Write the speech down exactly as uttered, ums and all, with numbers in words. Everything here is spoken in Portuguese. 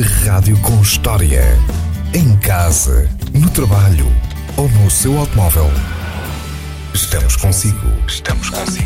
rádio com história. Em casa, no trabalho ou no seu automóvel. Estamos consigo. Estamos consigo.